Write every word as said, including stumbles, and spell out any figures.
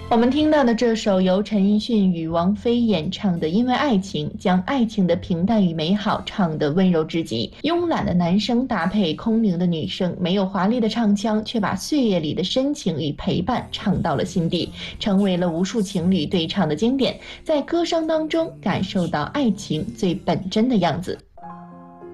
我们听到的这首由陈奕迅与王菲演唱的《因为爱情》，将爱情的平淡与美好唱得温柔至极。慵懒的男声搭配空灵的女声，没有华丽的唱腔，却把岁月里的深情与陪伴唱到了心底，成为了无数情侣对唱的经典。在歌声当中，感受到爱情最本真的样子。